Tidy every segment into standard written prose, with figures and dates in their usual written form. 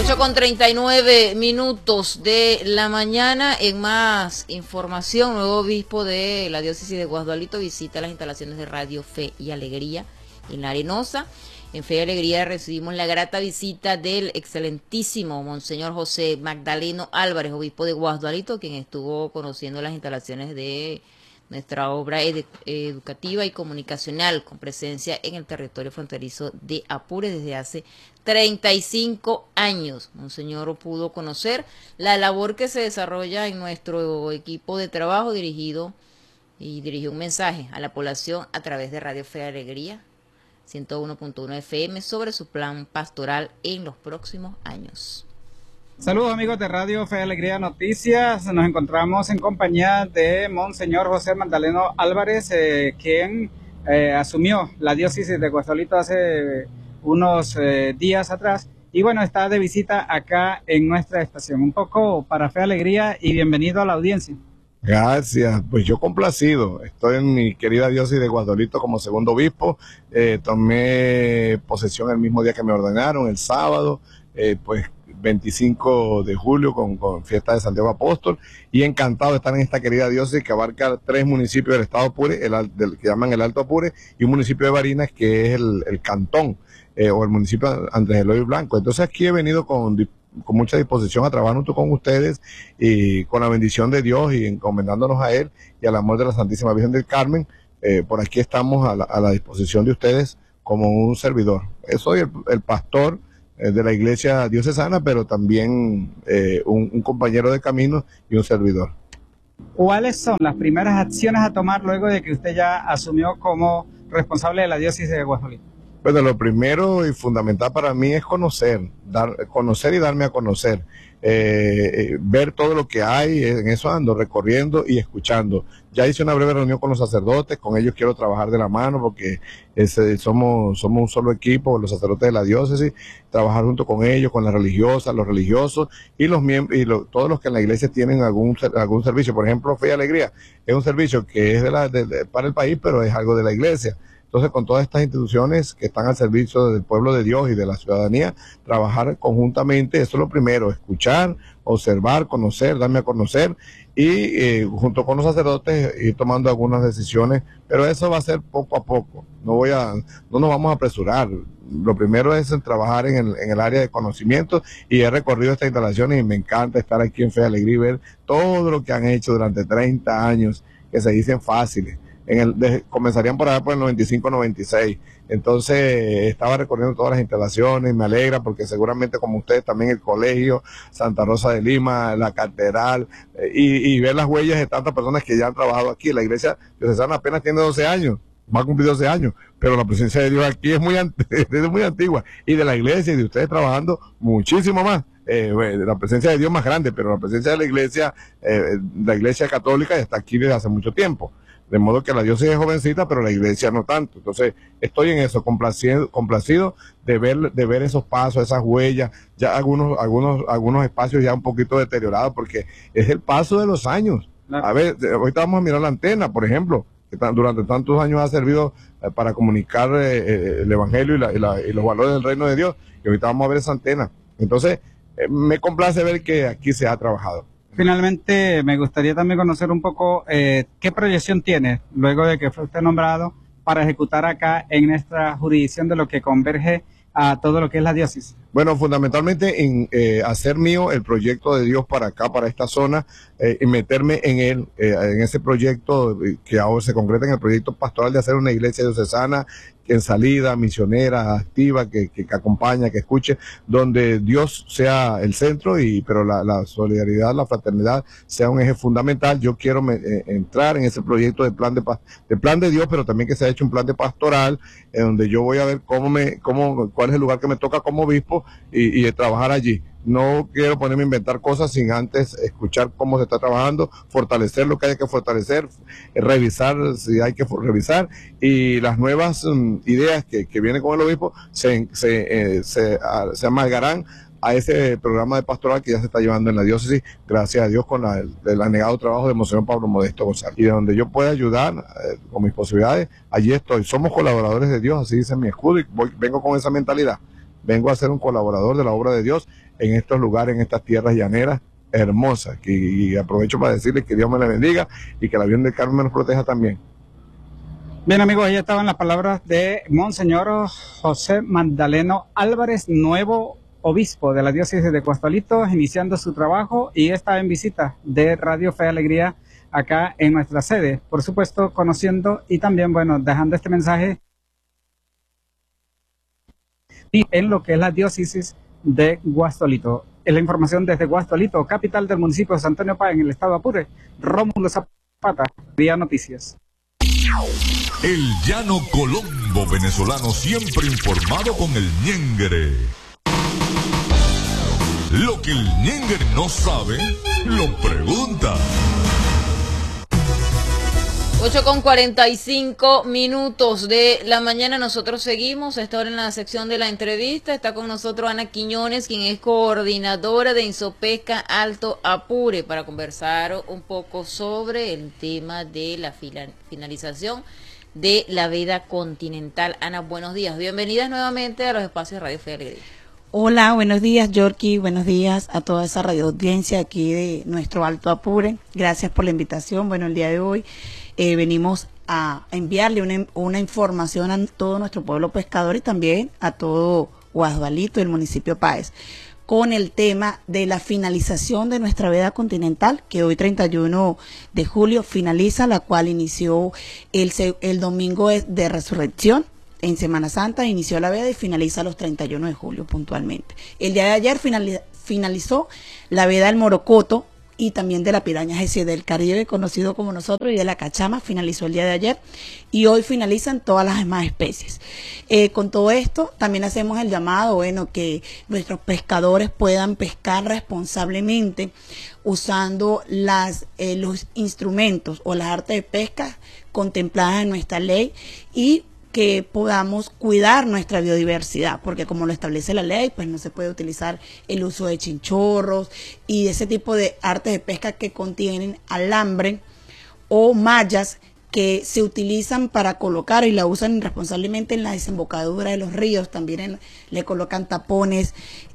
8:39 de la mañana. En más información, nuevo obispo de la diócesis de Guasdualito visita las instalaciones de Radio Fe y Alegría en La Arenosa. En Fe y Alegría recibimos la grata visita del excelentísimo Monseñor José Magdaleno Álvarez, obispo de Guasdualito, quien estuvo conociendo las instalaciones de nuestra obra educativa y comunicacional con presencia en el territorio fronterizo de Apure desde hace 35 años. Monseñor pudo conocer la labor que se desarrolla en nuestro equipo de trabajo dirigió un mensaje a la población a través de Radio Fe y Alegría 101.1 FM sobre su plan pastoral en los próximos años. Saludos amigos de Radio Fe y Alegría Noticias. Nos encontramos en compañía de Monseñor José Magdaleno Álvarez, quien asumió la diócesis de Guasdualito hace unos días atrás. Y bueno, está de visita acá en nuestra estación. Un poco para Fe y Alegría y bienvenido a la audiencia. Gracias, pues yo complacido. Estoy en mi querida diócesis de Guasdualito como segundo obispo. Tomé posesión el mismo día que me ordenaron, el sábado, pues 25 de julio con fiesta de Santiago Apóstol, y encantado de estar en esta querida diócesis que abarca 3 municipios del estado Apure, que llaman el Alto Apure, y un municipio de Barinas que es el cantón, o el municipio Andrés Eloy Blanco. Entonces aquí he venido con mucha disposición a trabajar junto con ustedes y con la bendición de Dios y encomendándonos a Él y al amor de la Santísima Virgen del Carmen. Por aquí estamos a la disposición de ustedes como un servidor. Soy el pastor de la iglesia diocesana, pero también un compañero de camino y un servidor. ¿Cuáles son las primeras acciones a tomar luego de que usted ya asumió como responsable de la diócesis de Guasdualito? Bueno, lo primero y fundamental para mí es conocer y darme a conocer, ver todo lo que hay. En eso ando recorriendo y escuchando. Ya hice una breve reunión con los sacerdotes, con ellos quiero trabajar de la mano porque somos un solo equipo, los sacerdotes de la diócesis, trabajar junto con ellos, con las religiosas, los religiosos y los miembros y todos los que en la iglesia tienen algún servicio. Por ejemplo, Fe y Alegría es un servicio que es para el país, pero es algo de la iglesia. Entonces, con todas estas instituciones que están al servicio del pueblo de Dios y de la ciudadanía, trabajar conjuntamente, eso es lo primero, escuchar, observar, conocer, darme a conocer y junto con los sacerdotes ir tomando algunas decisiones, pero eso va a ser poco a poco, no nos vamos a apresurar. Lo primero es trabajar en el área de conocimiento, y he recorrido estas instalaciones y me encanta estar aquí en Fe y Alegría y ver todo lo que han hecho durante 30 años, que se dicen fáciles. Comenzarían por allá por el 95-96, entonces estaba recorriendo todas las instalaciones, me alegra porque seguramente como ustedes también el colegio, Santa Rosa de Lima, la catedral, y ver las huellas de tantas personas que ya han trabajado aquí. La iglesia diocesana apenas tiene 12 años, va a cumplir 12 años, pero la presencia de Dios aquí es muy antigua, y de la iglesia y de ustedes trabajando muchísimo más. La presencia de Dios más grande, pero la presencia de la iglesia católica está aquí desde hace mucho tiempo. De modo que la diócesis es jovencita, pero la iglesia no tanto. Entonces, estoy en eso, complacido de ver esos pasos, esas huellas, ya algunos espacios ya un poquito deteriorados, porque es el paso de los años. A ver, ahorita vamos a mirar la antena, por ejemplo, que durante tantos años ha servido para comunicar el evangelio y los valores del reino de Dios, y ahorita vamos a ver esa antena. Entonces, me complace ver que aquí se ha trabajado. Finalmente, me gustaría también conocer un poco qué proyección tiene, luego de que fue usted nombrado, para ejecutar acá en nuestra jurisdicción de lo que converge a todo lo que es la diócesis. Bueno, fundamentalmente en hacer mío el proyecto de Dios para acá, para esta zona, y meterme en él, en ese proyecto que ahora se concreta en el proyecto pastoral de hacer una iglesia diocesana en salida, misionera, activa, que acompaña, que escuche, donde Dios sea el centro, pero la solidaridad, la fraternidad sea un eje fundamental. Yo quiero entrar en ese proyecto de plan de Dios, pero también que se ha hecho un plan de pastoral, en donde yo voy a ver cuál es el lugar que me toca como obispo y trabajar allí. No quiero ponerme a inventar cosas sin antes escuchar cómo se está trabajando, fortalecer lo que hay que fortalecer, revisar si hay que revisar, y las nuevas ideas que vienen con el obispo se amalgarán a ese programa de pastoral que ya se está llevando en la diócesis, gracias a Dios, con el anegado trabajo de Monseñor Pablo Modesto González. Y de donde yo pueda ayudar con mis posibilidades, allí estoy. Somos colaboradores de Dios, así dice mi escudo, y vengo con esa mentalidad vengo a ser un colaborador de la obra de Dios en estos lugares, en estas tierras llaneras hermosas. Y aprovecho para decirles que Dios me les bendiga y que la Virgen del Carmen me los proteja también. Bien, amigos, ahí estaban las palabras de Monseñor José Magdaleno Álvarez, nuevo obispo de la diócesis de Coastolito, iniciando su trabajo, y está en visita de Radio Fe y Alegría acá en nuestra sede, por supuesto conociendo y también, bueno, dejando este mensaje en lo que es la diócesis de Guastolito. Es la información desde Guastolito, capital del municipio de San Antonio Páez, en el estado Apure. Rómulo Zapata, Día Noticias. El llano Colombo venezolano, siempre informado con el ñengere. Lo que el ñengere no sabe, lo pregunta. 8:45 de la mañana, nosotros seguimos a esta hora en la sección de la entrevista. Está con nosotros Ana Quiñones, quien es coordinadora de Insopesca Alto Apure, para conversar un poco sobre el tema de la finalización de la veda continental. Ana, buenos días, bienvenidas nuevamente a los espacios de Radio Fe y Alegría. Hola, buenos días, Yorky, buenos días a toda esa radio audiencia aquí de nuestro Alto Apure. Gracias por la invitación. Bueno, el día de hoy venimos a enviarle una información a todo nuestro pueblo pescador y también a todo Guasdualito y el municipio Páez, con el tema de la finalización de nuestra veda continental, que hoy 31 de julio finaliza, la cual inició el domingo de resurrección. En Semana Santa inició la veda y finaliza los 31 de julio puntualmente. El día de ayer finalizó la veda del Morocoto y también de la piraña Jesús del Caribe, conocido como nosotros, y de la cachama, finalizó el día de ayer, y hoy finalizan todas las demás especies. Con todo esto, también hacemos el llamado, bueno, que nuestros pescadores puedan pescar responsablemente usando los instrumentos o las artes de pesca contempladas en nuestra ley, y que podamos cuidar nuestra biodiversidad, porque como lo establece la ley, pues no se puede utilizar el uso de chinchorros y ese tipo de artes de pesca que contienen alambre o mallas que se utilizan para colocar y la usan irresponsablemente en la desembocadura de los ríos. También le colocan tapones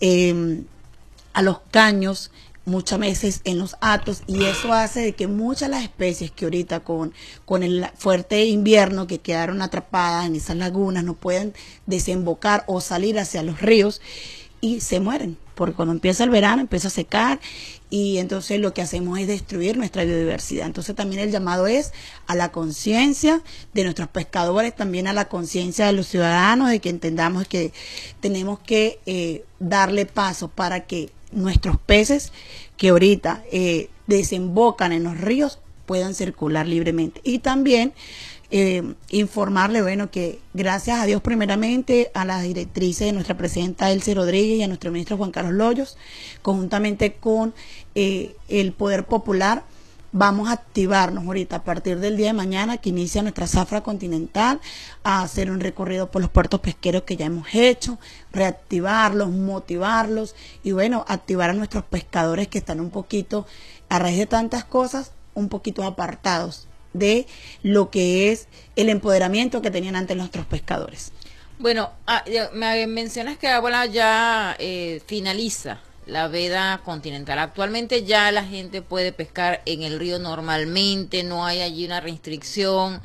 a los caños, muchas veces en los atos, y eso hace de que muchas de las especies que ahorita con el fuerte invierno que quedaron atrapadas en esas lagunas no pueden desembocar o salir hacia los ríos y se mueren, porque cuando empieza el verano empieza a secar y entonces lo que hacemos es destruir nuestra biodiversidad. Entonces también el llamado es a la conciencia de nuestros pescadores, también a la conciencia de los ciudadanos, de que entendamos que tenemos que darle paso para que nuestros peces que ahorita desembocan en los ríos puedan circular libremente. Y también informarle, bueno, que gracias a Dios primeramente, a las directrices de nuestra presidenta Elsie Rodríguez y a nuestro ministro Juan Carlos Loyos, conjuntamente con el Poder Popular, vamos a activarnos ahorita a partir del día de mañana, que inicia nuestra zafra continental, a hacer un recorrido por los puertos pesqueros que ya hemos hecho, reactivarlos, motivarlos y bueno, activar a nuestros pescadores que están un poquito, a raíz de tantas cosas, un poquito apartados de lo que es el empoderamiento que tenían antes nuestros pescadores. Bueno, me mencionas que ahora ya finaliza la veda continental. Actualmente ya la gente puede pescar en el río normalmente, no hay allí una restricción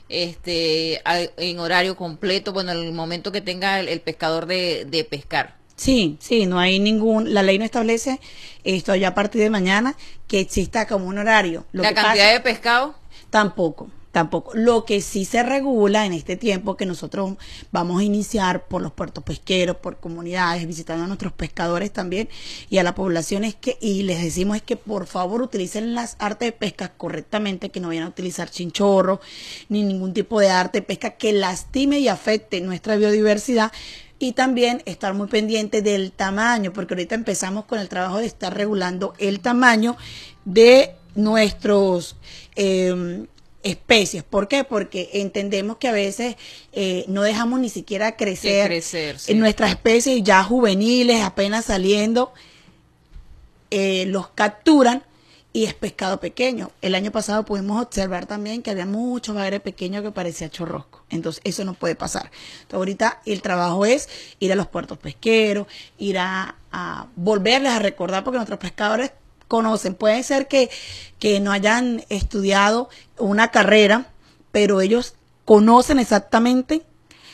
en horario completo, bueno, en el momento que tenga el pescador de pescar. Sí, no hay la ley no establece esto ya a partir de mañana que exista como un horario. ¿La cantidad de pescado? Tampoco. Lo que sí se regula en este tiempo que nosotros vamos a iniciar por los puertos pesqueros, por comunidades, visitando a nuestros pescadores también y a la población y les decimos es que por favor utilicen las artes de pesca correctamente, que no vayan a utilizar chinchorros ni ningún tipo de arte de pesca que lastime y afecte nuestra biodiversidad. Y también estar muy pendiente del tamaño, porque ahorita empezamos con el trabajo de estar regulando el tamaño de nuestros especies. ¿Por qué? Porque entendemos que a veces no dejamos ni siquiera crecer sí. En nuestras especies ya juveniles, apenas saliendo, los capturan y es pescado pequeño. El año pasado pudimos observar también que había muchos bagres pequeños que parecía chorrosco. Entonces eso no puede pasar. Entonces ahorita el trabajo es ir a los puertos pesqueros, ir a volverles a recordar, porque nuestros pescadores conocen. Puede ser que no hayan estudiado una carrera, pero ellos conocen exactamente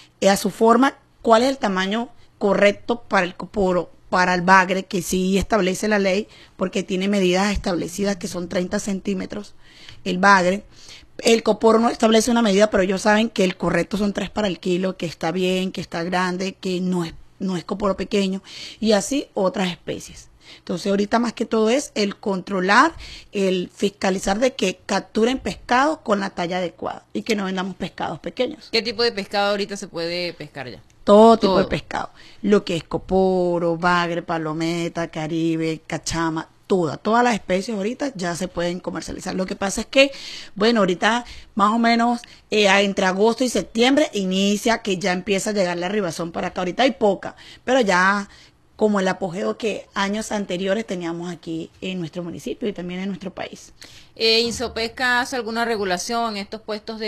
a su forma cuál es el tamaño correcto para el coporo, para el bagre, que sí establece la ley, porque tiene medidas establecidas que son 30 centímetros el bagre. El coporo no establece una medida, pero ellos saben que el correcto son 3 para el kilo, que está bien, que está grande, que no es coporo pequeño, y así otras especies. Entonces ahorita más que todo es el controlar, el fiscalizar de que capturen pescado con la talla adecuada y que no vendamos pescados pequeños. ¿Qué tipo de pescado ahorita se puede pescar ya? Todo tipo de pescado, lo que es coporo, bagre, palometa, caribe, cachama, todas las especies ahorita ya se pueden comercializar. Lo que pasa es que, bueno, ahorita más o menos entre agosto y septiembre inicia que ya empieza a llegar la arribazón para acá. Ahorita hay poca, pero ya como el apogeo que años anteriores teníamos aquí en nuestro municipio y también en nuestro país. ¿Insopesca hace alguna regulación en estos puestos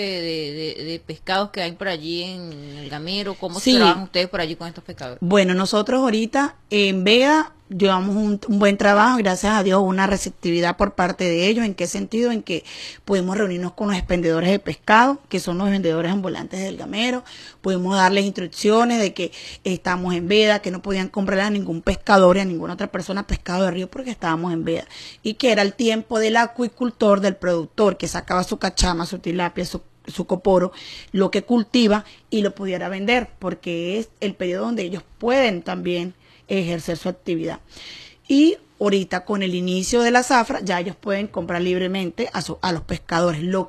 de pescados que hay por allí en el Gamero? ¿Cómo se trabajan ustedes por allí con estos pescadores? Bueno, nosotros ahorita en Vega llevamos un buen trabajo, gracias a Dios, una receptividad por parte de ellos. ¿En qué sentido? En que pudimos reunirnos con los expendedores de pescado, que son los vendedores ambulantes del Gamero, pudimos darles instrucciones de que estamos en veda, que no podían comprarle a ningún pescador y a ninguna otra persona pescado de río porque estábamos en veda, y que era el tiempo del acuicultor, del productor, que sacaba su cachama, su tilapia, su coporo, lo que cultiva y lo pudiera vender, porque es el periodo donde ellos pueden también ejercer su actividad. Y ahorita con el inicio de la zafra ya ellos pueden comprar libremente a los pescadores. Lo